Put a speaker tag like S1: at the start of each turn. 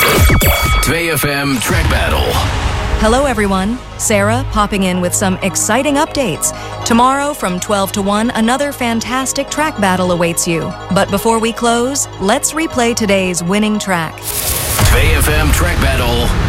S1: 2FM Track Battle.
S2: Hello everyone, Sarah popping in with some exciting updates. Tomorrow from 12 to 1, another fantastic track battle awaits you. But before we close, let's replay today's winning track.
S1: 2FM Track Battle.